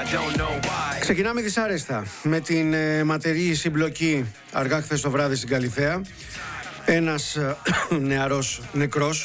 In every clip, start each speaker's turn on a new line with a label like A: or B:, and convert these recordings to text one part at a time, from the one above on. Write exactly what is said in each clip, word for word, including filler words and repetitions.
A: Ξεκινάμε δυσάρεστα με την ε, ματερή συμπλοκή αργά χθες το βράδυ στην Καλιθέα. Ένας ε, νεαρός νεκρός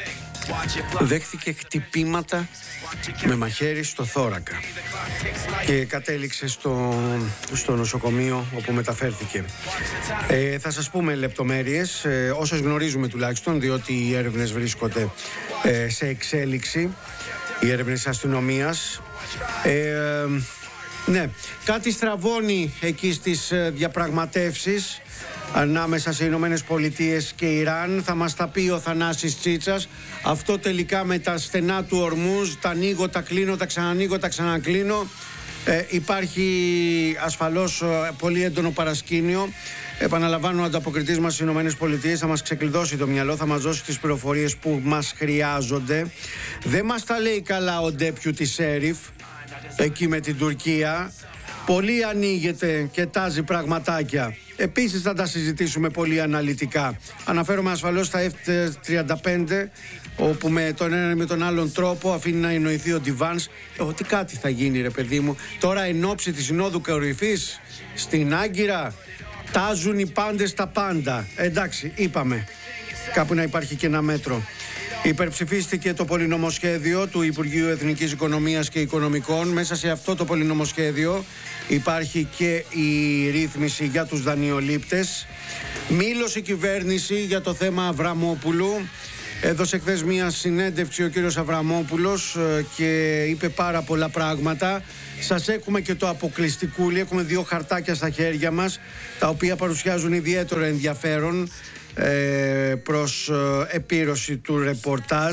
A: δέχθηκε χτυπήματα με μαχαίρι στο θώρακα και κατέληξε στο, στο νοσοκομείο όπου μεταφέρθηκε. Ε, θα σας πούμε λεπτομέρειες, ε, όσες γνωρίζουμε τουλάχιστον, διότι οι έρευνες βρίσκονται ε, σε εξέλιξη, οι έρευνες αστυνομίας. Ε, ναι, κάτι στραβώνει εκεί στις διαπραγματεύσεις ανάμεσα σε Ηνωμένες Πολιτείες και Ιράν. Θα μας τα πει ο Θανάσης Τσίτσας. Αυτό τελικά με τα στενά του Ορμούζ, τα ανοίγω, τα κλείνω, τα ξανανοίγω, τα ξανακλίνω. Ε, υπάρχει ασφαλώς πολύ έντονο παρασκήνιο. Επαναλαμβάνω, ο ανταποκριτής μας στις Ηνωμένες Πολιτείες θα μας ξεκλειδώσει το μυαλό, θα μας δώσει τις πληροφορίες που μας χρειάζονται. Δεν μας τα λέει καλά ο Deputy Sheriff εκεί με την Τουρκία. Πολύ ανοίγεται και τάζει πραγματάκια. Επίσης θα τα συζητήσουμε πολύ αναλυτικά. Αναφέρομαι ασφαλώς στα εφ τριάντα πέντε, όπου με τον ένα ή με τον άλλον τρόπο αφήνει να εννοηθεί ο Ντιβάνς ότι κάτι θα γίνει, ρε παιδί μου. Τώρα εν ώψη της Συνόδου Κορυφής στην Άγκυρα τάζουν οι πάντες τα πάντα. Εντάξει, είπαμε, κάπου να υπάρχει και ένα μέτρο. Υπερψηφίστηκε το πολυνομοσχέδιο του Υπουργείου Εθνικής Οικονομίας και Οικονομικών. Μέσα σε αυτό το πολυνομοσχέδιο υπάρχει και η ρύθμιση για τους δανειολήπτες. Μήλωσε η κυβέρνηση για το θέμα Αβραμόπουλου. Έδωσε χθες μία συνέντευξη ο κύριος Αβραμόπουλος και είπε πάρα πολλά πράγματα. Σας έχουμε και το αποκλειστικούλι. Έχουμε δύο χαρτάκια στα χέρια μας, τα οποία παρουσιάζουν ιδιαίτερο ενδιαφέρον ε, προς ε, επίρρωση του ρεπορτάζ.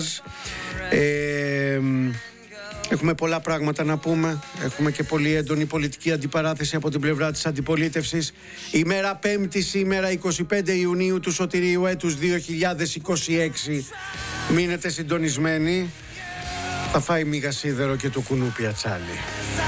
A: Ε, Έχουμε πολλά πράγματα να πούμε. Έχουμε και πολύ έντονη πολιτική αντιπαράθεση από την πλευρά της αντιπολίτευσης. Ημέρα Πέμπτη σήμερα, εικοστή πέμπτη Ιουνίου του σωτηρίου έτους δύο χιλιάδες είκοσι έξι. Μείνετε συντονισμένοι. Θα φάει μίγα σίδερο και το κουνούπι ατσάλι.